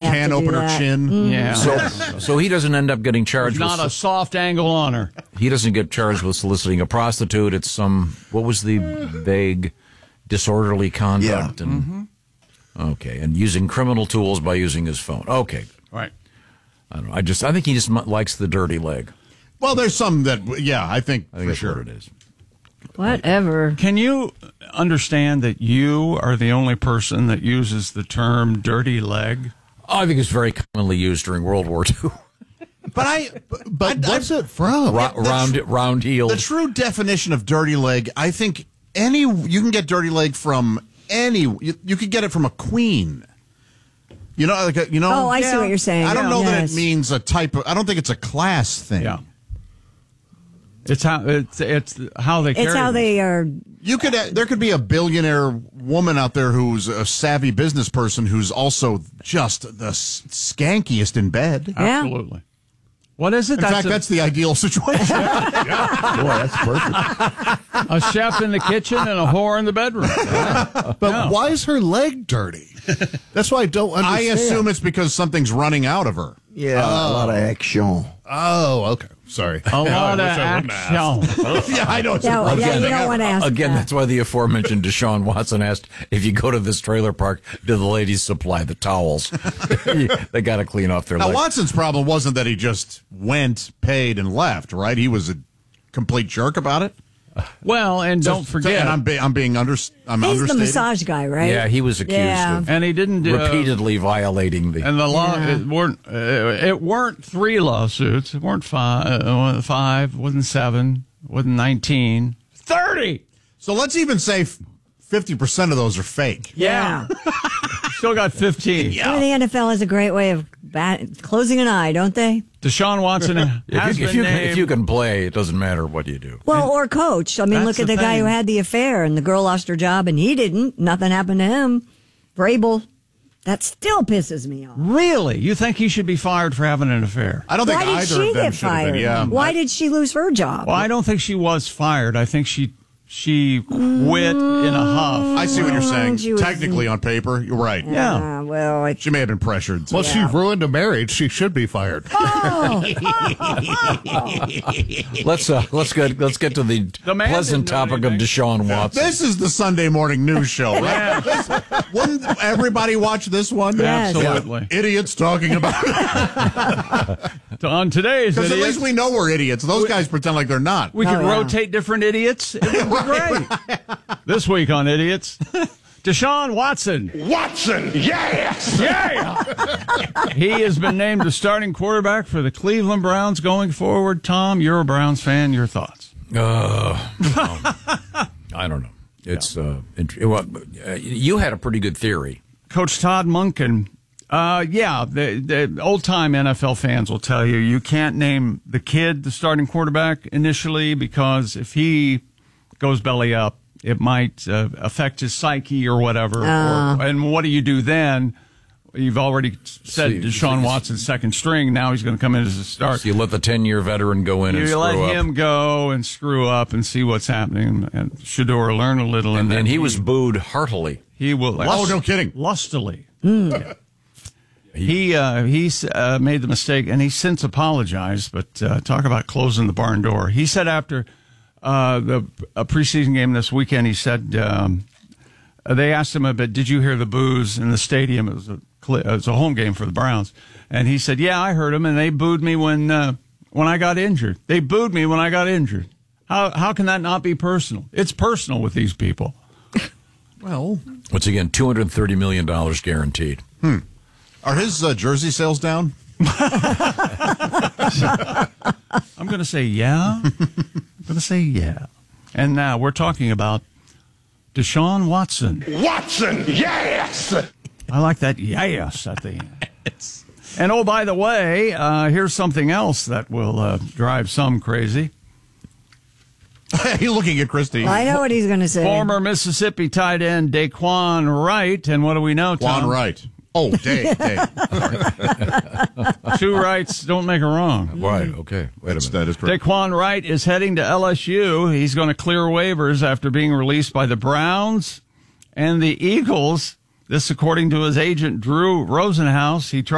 have can to open do her that. chin. Yeah. So he doesn't end up getting charged There's not a soft angle on her. He doesn't get charged with soliciting a prostitute. It's what was the vague disorderly conduct? Yeah. And okay, and using criminal tools by using his phone. Okay. Right. I don't know. I think he just likes the dirty leg. Well, there's some that, I think I think for that's sure what it is. Whatever. Can you understand that you are the only person that uses the term dirty leg? I think it's very commonly used during World War II. But what's it from? Round heeled. The true definition of dirty leg, I think you can get dirty leg from you could get it from a queen. You know, Oh, I see what you're saying. I don't know that Yes. it means a type of. I don't think it's a class thing. Yeah. It's how they It's carry how them. they are. There could be a billionaire woman out there who's a savvy business person who's also just the skankiest in bed. Yeah. Absolutely. What is it? In fact, that's the ideal situation. Boy, that's perfect. a chef in the kitchen and a whore in the bedroom. But why is her leg dirty? That's why I don't understand. I assume it's because something's running out of her. Yeah, a lot of action. Oh, okay. Sorry. A lot of action. Yeah, I know. Yeah, you don't want to ask Again, that. that's why the aforementioned Deshaun Watson asked, if you go to this trailer park, do the ladies supply the towels? They got to clean off their Now, legs. Watson's problem wasn't that he just went, paid, and left, right? He was a complete jerk about it. Well, and don't forget. And I'm being I'm He's the understated. massage guy, right? Yeah, he was accused of and he didn't repeatedly violating the... And the law, it weren't 3 lawsuits. It weren't 5, 5, wasn't 7, wasn't 19, 30. So let's even say 50% of those are fake. Yeah. Still got 15. The NFL has a great way of closing an eye, don't they? Deshaun Watson has been named. If you can play, it doesn't matter what you do. Well, or coach. I mean, That's look at the the guy thing. who had the affair and the girl lost her job and he didn't. Nothing happened to him. Vrabel. That still pisses me off. Really? You think he should be fired for having an affair? I don't think Why did either she of them get should have fired? been. Yeah. Why did she lose her job? Well, I don't think she was fired. I think she quit in a huff. I see what you're saying. She was- Technically, on paper, you're right. Yeah. Well, She may have been pressured. Well, she ruined a marriage. She should be fired. Let's get to the man pleasant didn't do topic of anything. Deshaun Watson. This is the Sunday morning news show, right? Wouldn't everybody watch this one? Yes. Absolutely. Idiots talking about it. On today's Because at Idiots, least we know we're idiots. Those guys pretend like they're not. we could yeah. rotate different idiots. It would be great. This week on Idiots, Deshaun Watson. Watson, yes! Yeah! He has been named the starting quarterback for the Cleveland Browns going forward. Tom, you're a Browns fan. Your thoughts? I don't know. It's you had a pretty good theory. Coach Todd Monken. The old-time NFL fans will tell you can't name the kid the starting quarterback initially because if he goes belly up, it might affect his psyche or whatever. And what do you do then? You've already said Deshaun Watson's second string. Now he's going to come in as a start. So you let the 10-year veteran go in and You screw let up. him go and screw up and see what's happening. And Shador learn a little. And then he was booed heartily. He will. Oh, no kidding. Lustily. Yeah. He made the mistake, and he's since apologized, but talk about closing the barn door. He said after a preseason game this weekend, he said they asked him about, did you hear the boos in the stadium? It was a home game for the Browns. And he said, yeah, I heard them, and they booed me when I got injured. They booed me when I got injured. How can that not be personal? It's personal with these people. Well, Once again, $230 million guaranteed. are his jersey sales down? I'm going to say yeah. And now we're talking about Deshaun Watson. Watson, yes! I like that yes at the end. And oh, by the way, here's something else that will drive some crazy. You're looking at Christy. I know what he's going to say. Former Mississippi tight end Daquan Wright, and what do we know, Tom? Juan Wright. Oh, Dave. Two rights don't make a wrong. Right, okay. Wait a minute. That is correct. Daquan Wright is heading to LSU. He's going to clear waivers after being released by the Browns and the Eagles. This, according to his agent, Drew Rosenhaus. He tried